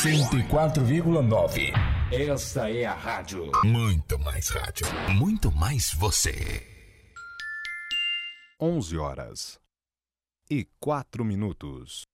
104,9. Esta é a rádio. Muito mais rádio. Muito mais você. 11 horas e 4 minutos.